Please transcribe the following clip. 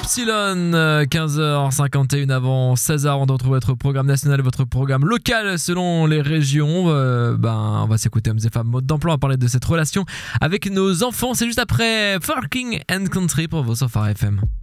Epsilon, 15h51 avant 16h, on retrouve votre programme national et votre programme local selon les régions. On va s'écouter Hommes et Femmes Mode d'emploi, on va parler de cette relation avec nos enfants. C'est juste après Farking and Country pour vos Sophar FM.